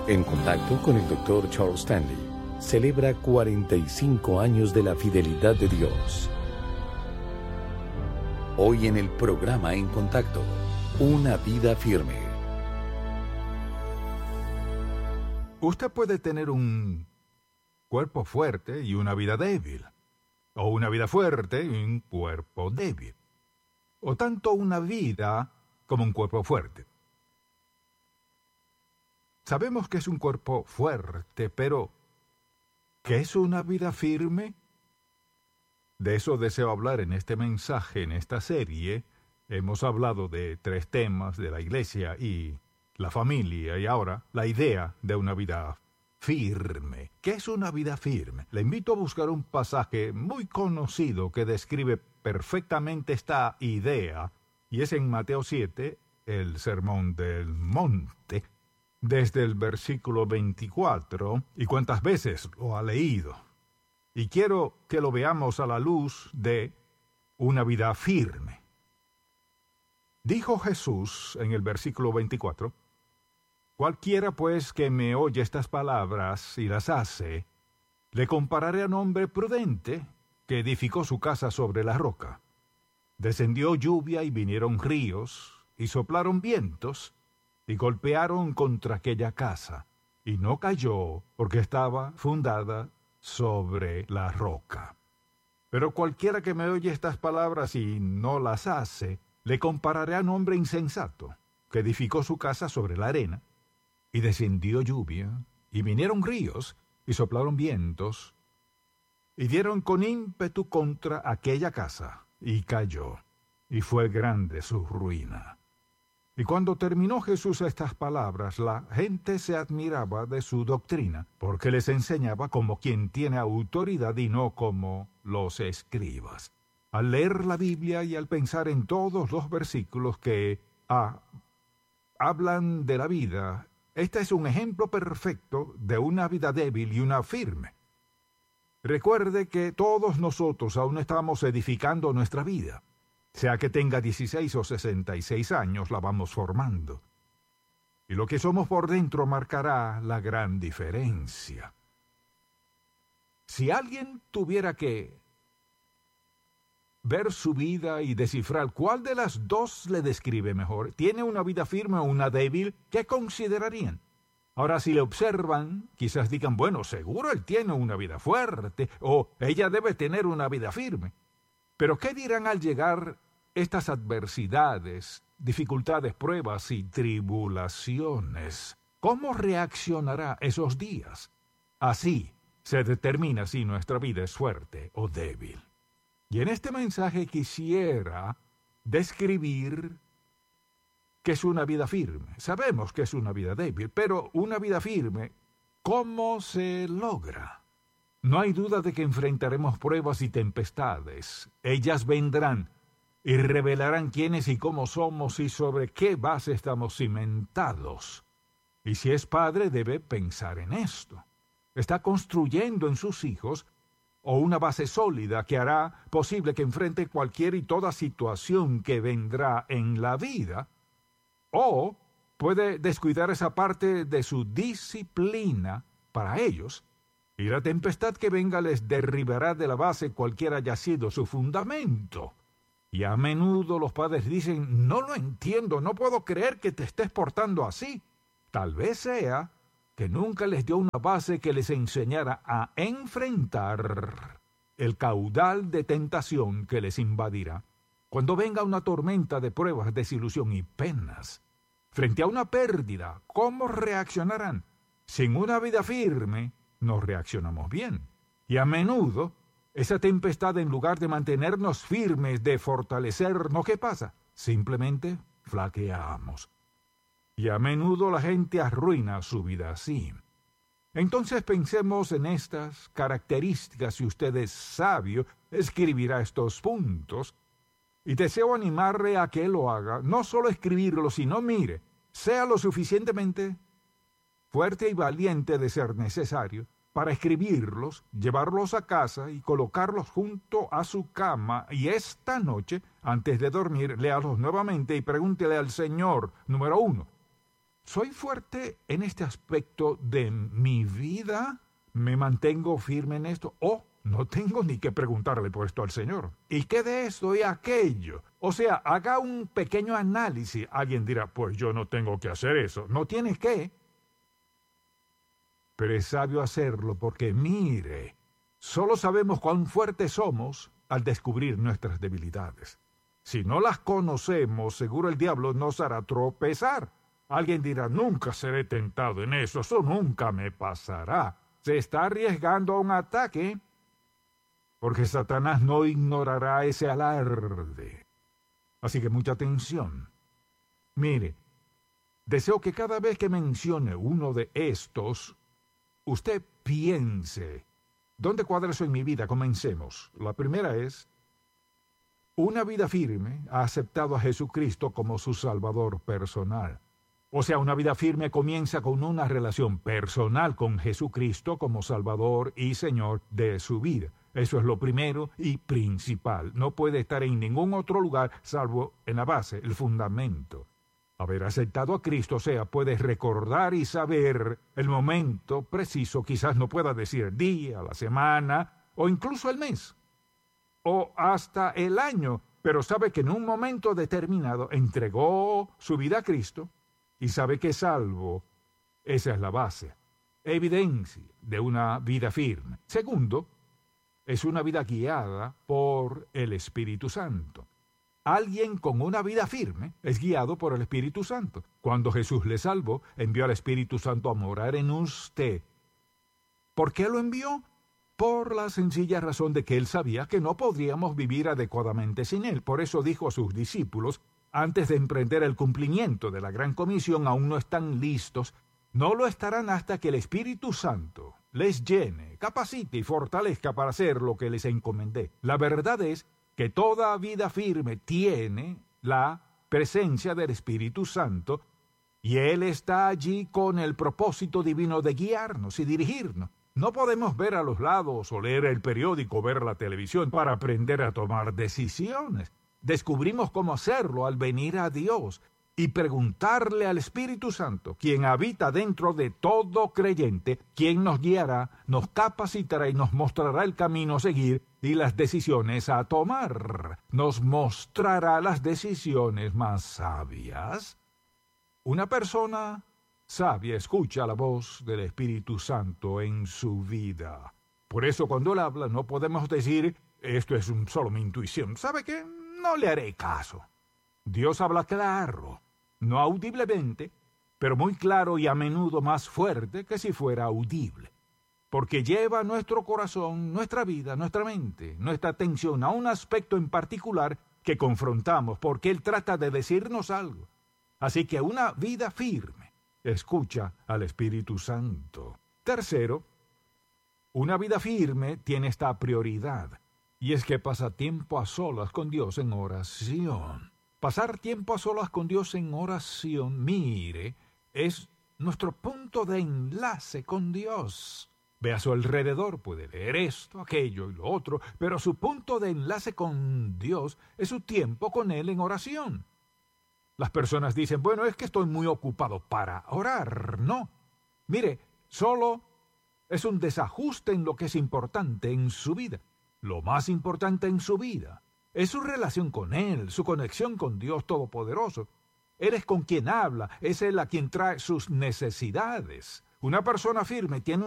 En contacto con el Dr. Charles Stanley, celebra 45 años de la fidelidad de Dios. Hoy en el programa En Contacto, una vida firme. Usted puede tener un cuerpo fuerte y una vida débil, o una vida fuerte y un cuerpo débil, o tanto una vida como un cuerpo fuerte. Sabemos que es un cuerpo fuerte, pero ¿qué es una vida firme? De eso deseo hablar en este mensaje, en esta serie. Hemos hablado de 3 temas, de la iglesia y la familia, y ahora la idea de una vida firme. ¿Qué es una vida firme? Le invito a buscar un pasaje muy conocido que describe perfectamente esta idea, y es en Mateo 7, el Sermón del Monte, desde el versículo 24, y cuántas veces lo ha leído. Y quiero que lo veamos a la luz de una vida firme. Dijo Jesús en el versículo 24, «Cualquiera pues que me oye estas palabras y las hace, le compararé a un hombre prudente que edificó su casa sobre la roca. Descendió lluvia y vinieron ríos, y soplaron vientos, y golpearon contra aquella casa, y no cayó porque estaba fundada sobre la roca. Pero cualquiera que me oye estas palabras y no las hace, le compararé a un hombre insensato, que edificó su casa sobre la arena, y descendió lluvia, y vinieron ríos, y soplaron vientos, y dieron con ímpetu contra aquella casa, y cayó, y fue grande su ruina». Y cuando terminó Jesús estas palabras, la gente se admiraba de su doctrina, porque les enseñaba como quien tiene autoridad y no como los escribas. Al leer la Biblia y al pensar en todos los versículos que hablan de la vida, este es un ejemplo perfecto de una vida débil y una firme. Recuerde que todos nosotros aún estamos edificando nuestra vida. Sea que tenga 16 o 66 años, la vamos formando. Y lo que somos por dentro marcará la gran diferencia. Si alguien tuviera que ver su vida y descifrar cuál de las dos le describe mejor, ¿tiene una vida firme o una débil?, ¿qué considerarían? Ahora, si le observan, quizás digan, bueno, seguro él tiene una vida fuerte, o ella debe tener una vida firme. Pero ¿qué dirán al llegar estas adversidades, dificultades, pruebas y tribulaciones? ¿Cómo reaccionará esos días? Así se determina si nuestra vida es fuerte o débil. Y en este mensaje quisiera describir qué es una vida firme. Sabemos que es una vida débil, pero una vida firme, ¿cómo se logra? No hay duda de que enfrentaremos pruebas y tempestades. Ellas vendrán y revelarán quiénes y cómo somos y sobre qué base estamos cimentados. Y si es padre, debe pensar en esto. Está construyendo en sus hijos o una base sólida que hará posible que enfrente cualquier y toda situación que vendrá en la vida, o puede descuidar esa parte de su disciplina para ellos, y la tempestad que venga les derribará de la base cualquiera haya sido su fundamento. Y a menudo los padres dicen, no lo entiendo, no puedo creer que te estés portando así. Tal vez sea que nunca les dio una base que les enseñara a enfrentar el caudal de tentación que les invadirá. Cuando venga una tormenta de pruebas, desilusión y penas, frente a una pérdida, ¿cómo reaccionarán? Sin una vida firme, no reaccionamos bien. Y a menudo, esa tempestad, en lugar de mantenernos firmes, de fortalecernos, ¿qué pasa? Simplemente flaqueamos. Y a menudo la gente arruina su vida así. Entonces pensemos en estas características. Si usted es sabio, escribirá estos puntos. Y deseo animarle a que lo haga. No solo escribirlo, sino mire, sea lo suficientemente fuerte y valiente de ser necesario para escribirlos, llevarlos a casa y colocarlos junto a su cama, y esta noche, antes de dormir, léalos nuevamente y pregúntele al Señor, número 1, ¿Soy fuerte en este aspecto de mi vida? ¿Me mantengo firme en esto? ¿O no tengo ni que preguntarle por esto al Señor? ¿Y qué de esto y aquello? O sea, haga un pequeño análisis. Alguien dirá, pues yo no tengo que hacer eso. No tienes que. Pero es sabio hacerlo porque, mire, solo sabemos cuán fuertes somos al descubrir nuestras debilidades. Si no las conocemos, seguro el diablo nos hará tropezar. Alguien dirá, nunca seré tentado en eso nunca me pasará. Se está arriesgando a un ataque, porque Satanás no ignorará ese alarde. Así que mucha atención. Mire, deseo que cada vez que mencione uno de estos, usted piense, ¿dónde cuadra eso en mi vida? Comencemos. La primera es, una vida firme ha aceptado a Jesucristo como su Salvador personal. O sea, una vida firme comienza con una relación personal con Jesucristo como Salvador y Señor de su vida. Eso es lo primero y principal. No puede estar en ningún otro lugar salvo en la base, el fundamento. Haber aceptado a Cristo, o sea, puedes recordar y saber el momento preciso, quizás no pueda decir el día, la semana o incluso el mes o hasta el año, pero sabe que en un momento determinado entregó su vida a Cristo y sabe que es salvo. Esa es la base, evidencia de una vida firme. Segundo, es una vida guiada por el Espíritu Santo. Alguien con una vida firme es guiado por el Espíritu Santo. Cuando Jesús le salvó, envió al Espíritu Santo a morar en usted. ¿Por qué lo envió? Por la sencilla razón de que él sabía que no podríamos vivir adecuadamente sin él. Por eso dijo a sus discípulos, antes de emprender el cumplimiento de la gran comisión, aún no están listos, no lo estarán hasta que el Espíritu Santo les llene, capacite y fortalezca para hacer lo que les encomendé. La verdad es que toda vida firme tiene la presencia del Espíritu Santo y Él está allí con el propósito divino de guiarnos y dirigirnos. No podemos ver a los lados o leer el periódico o ver la televisión para aprender a tomar decisiones. Descubrimos cómo hacerlo al venir a Dios y preguntarle al Espíritu Santo, quien habita dentro de todo creyente, quien nos guiará, nos capacitará y nos mostrará el camino a seguir y las decisiones a tomar. Nos mostrará las decisiones más sabias. Una persona sabia escucha la voz del Espíritu Santo en su vida. Por eso cuando Él habla no podemos decir, esto es solo mi intuición. ¿Sabe qué? No le haré caso. Dios habla claro, no audiblemente, pero muy claro y a menudo más fuerte que si fuera audible. Porque lleva nuestro corazón, nuestra vida, nuestra mente, nuestra atención a un aspecto en particular que confrontamos, porque Él trata de decirnos algo. Así que una vida firme escucha al Espíritu Santo. Tercero, una vida firme tiene esta prioridad, y es que pasa tiempo a solas con Dios en oración. Pasar tiempo a solas con Dios en oración, mire, es nuestro punto de enlace con Dios. Ve a su alrededor, puede leer esto, aquello y lo otro, pero su punto de enlace con Dios es su tiempo con Él en oración. Las personas dicen, bueno, es que estoy muy ocupado para orar. No, mire, solo es un desajuste en lo que es importante en su vida. Lo más importante en su vida es su relación con Él, su conexión con Dios Todopoderoso. Él es con quien habla, es Él a quien trae sus necesidades. Una persona firme tiene